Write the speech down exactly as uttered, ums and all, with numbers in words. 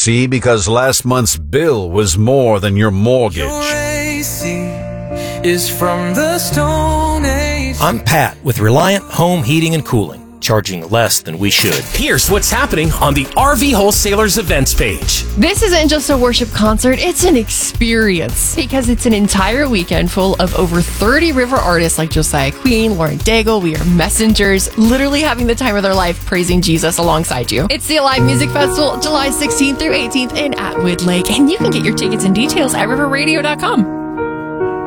See, because last month's bill was more than your mortgage. Your A C is from the Stone Age. I'm Pat with Reliant Home Heating and Cooling, charging less than we should. Here's what's happening on the R V Wholesalers events page. This isn't just a worship concert, it's an experience because it's an entire weekend full of over thirty river artists like Josiah Queen, Lauren Daigle, We Are Messengers, literally having the time of their life praising Jesus alongside you. It's the Alive Music Festival, July sixteenth through eighteenth in Atwood Lake, and you can get your tickets and details at river radio dot com.